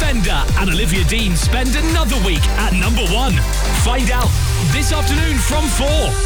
Fender and Olivia Dean spend another week at number 1. Find out this afternoon from 4.